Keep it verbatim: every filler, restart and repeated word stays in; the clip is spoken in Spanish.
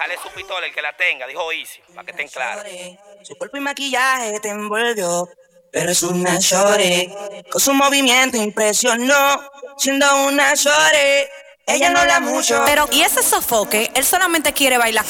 Dale su pistola el que la tenga, dijo Easy, para que estén claros. Su cuerpo y maquillaje te envolvió, pero es una shorty. Con su movimiento impresionó, siendo una shorty. Ella no habla mucho, Pero, ¿y ese sofoque? Él solamente quiere bailar